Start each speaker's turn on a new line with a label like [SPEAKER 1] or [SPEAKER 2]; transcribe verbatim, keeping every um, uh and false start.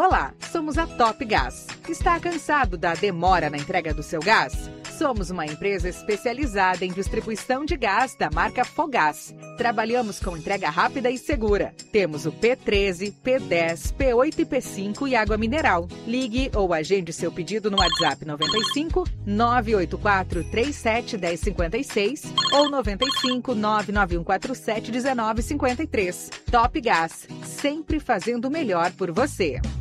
[SPEAKER 1] Olá, somos a Top Gás. Está cansado da demora na entrega do seu gás? Somos uma empresa especializada em distribuição de gás da marca Fogás. Trabalhamos com entrega rápida e segura. Temos o P treze, P dez, P oito e P cinco e água mineral. Ligue ou agende seu pedido no WhatsApp noventa e cinco, nove oito quatro, três sete um zero cinco seis ou noventa e cinco, nove nove um quatro sete um nove cinco três. Top Gás, sempre fazendo o melhor por você.